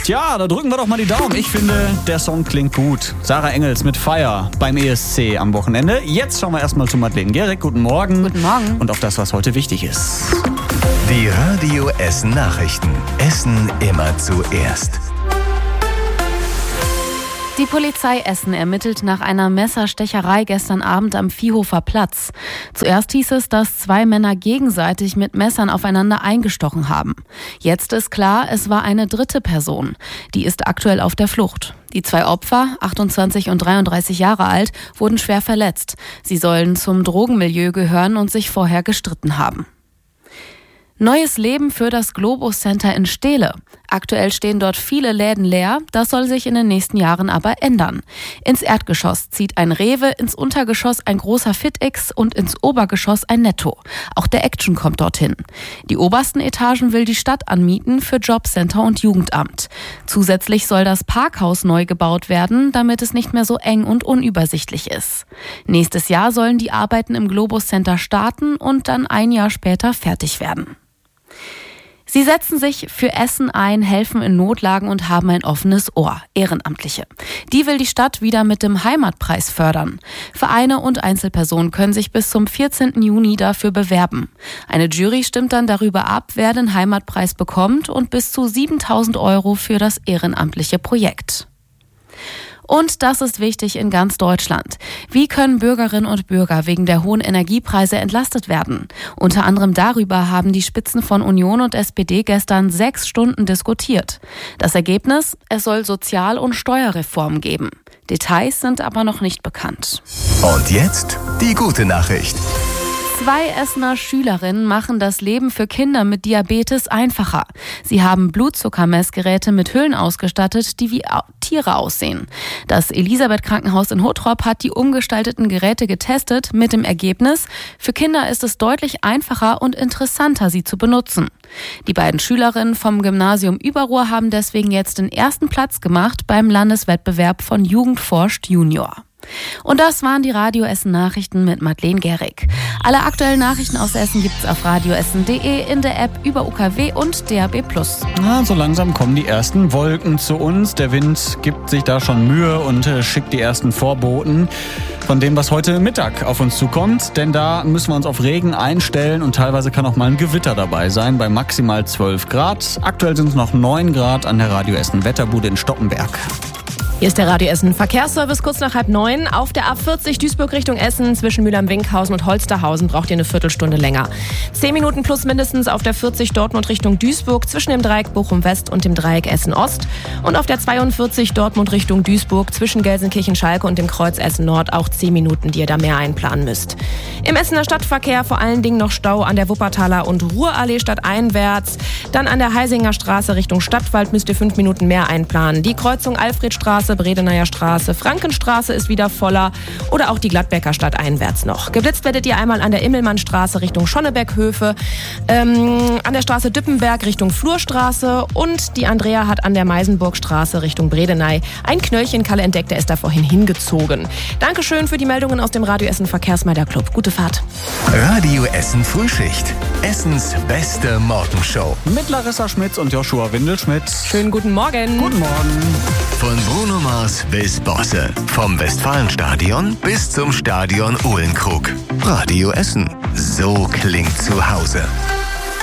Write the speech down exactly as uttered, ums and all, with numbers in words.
Tja, da drücken wir doch mal die Daumen. Ich finde, der Song klingt gut. Sarah Engels mit Fire beim E S C am Wochenende. Jetzt schauen wir erstmal zu Madeleine Gehrig. Guten Morgen. Guten Morgen. Und auf das, was heute wichtig ist. Die Radio Essen Nachrichten. Essen immer zuerst. Die Polizei Essen ermittelt nach einer Messerstecherei gestern Abend am Viehhofer Platz. Zuerst hieß es, dass zwei Männer gegenseitig mit Messern aufeinander eingestochen haben. Jetzt ist klar, es war eine dritte Person. Die ist aktuell auf der Flucht. Die zwei Opfer, achtundzwanzig und dreiunddreißig Jahre alt, wurden schwer verletzt. Sie sollen zum Drogenmilieu gehören und sich vorher gestritten haben. Neues Leben für das Globus Center in Steele. Aktuell stehen dort viele Läden leer, das soll sich in den nächsten Jahren aber ändern. Ins Erdgeschoss zieht ein Rewe, ins Untergeschoss ein großer FitX und ins Obergeschoss ein Netto. Auch der Action kommt dorthin. Die obersten Etagen will die Stadt anmieten für Jobcenter und Jugendamt. Zusätzlich soll das Parkhaus neu gebaut werden, damit es nicht mehr so eng und unübersichtlich ist. Nächstes Jahr sollen die Arbeiten im Globus Center starten und dann ein Jahr später fertig werden. Sie setzen sich für Essen ein, helfen in Notlagen und haben ein offenes Ohr. Ehrenamtliche. Die will die Stadt wieder mit dem Heimatpreis fördern. Vereine und Einzelpersonen können sich bis zum vierzehnten Juni dafür bewerben. Eine Jury stimmt dann darüber ab, wer den Heimatpreis bekommt und bis zu siebentausend Euro für das ehrenamtliche Projekt. Und das ist wichtig in ganz Deutschland. Wie können Bürgerinnen und Bürger wegen der hohen Energiepreise entlastet werden? Unter anderem darüber haben die Spitzen von Union und S P D gestern sechs Stunden diskutiert. Das Ergebnis? Es soll Sozial- und Steuerreformen geben. Details sind aber noch nicht bekannt. Und jetzt die gute Nachricht. Zwei Essener Schülerinnen machen das Leben für Kinder mit Diabetes einfacher. Sie haben Blutzuckermessgeräte mit Hüllen ausgestattet, die wie Tiere aussehen. Das Elisabeth-Krankenhaus in Hottrop hat die umgestalteten Geräte getestet mit dem Ergebnis, für Kinder ist es deutlich einfacher und interessanter, sie zu benutzen. Die beiden Schülerinnen vom Gymnasium Überruhr haben deswegen jetzt den ersten Platz gemacht beim Landeswettbewerb von Jugend forscht Junior. Und das waren die Radio Essen Nachrichten mit Madeleine Gehrig. Alle aktuellen Nachrichten aus Essen gibt's auf radioessen punkt de, in der App, über U K W und D A B plus. Na, so langsam kommen die ersten Wolken zu uns. Der Wind gibt sich da schon Mühe und äh, schickt die ersten Vorboten von dem, was heute Mittag auf uns zukommt. Denn da müssen wir uns auf Regen einstellen und teilweise kann auch mal ein Gewitter dabei sein bei maximal zwölf Grad. Aktuell sind es noch neun Grad an der Radio Essen Wetterbude in Stoppenberg. Hier ist der Radio Essen Verkehrsservice kurz nach halb neun. Auf der A vierzig Duisburg Richtung Essen zwischen Mühlheim-Winkhausen und Holsterhausen braucht ihr eine Viertelstunde länger. Zehn Minuten plus mindestens auf der vierzig Dortmund Richtung Duisburg zwischen dem Dreieck Bochum West und dem Dreieck Essen Ost. Und auf der zweiundvierzig Dortmund Richtung Duisburg zwischen Gelsenkirchen-Schalke und dem Kreuz Essen Nord auch zehn Minuten, die ihr da mehr einplanen müsst. Im Essener Stadtverkehr vor allen Dingen noch Stau an der Wuppertaler und Ruhrallee stadteinwärts. Dann an der Heisinger Straße Richtung Stadtwald müsst ihr fünf Minuten mehr einplanen. Die Kreuzung Alfredstraße, Bredeneyer Straße, Frankenstraße ist wieder voller oder auch die Gladbecker Stadt einwärts noch. Geblitzt werdet ihr einmal an der Immelmannstraße Richtung Schonneberghöfe, ähm, an der Straße Düppenberg Richtung Flurstraße und die Andrea hat an der Meisenburgstraße Richtung Bredeney ein Knöllchenkalle entdeckt, der ist da vorhin hingezogen. Dankeschön für die Meldungen aus dem Radio Essen Verkehrsmeider Club. Gute Fahrt. Radio Essen Frühschicht. Essens beste Morgenshow. Mit Larissa Schmitz und Joshua Windelschmidt. Schönen guten Morgen. Guten Morgen. Von Bruno Mars bis Bosse. Vom Westfalenstadion bis zum Stadion Uhlenkrug. Radio Essen. So klingt zu Hause.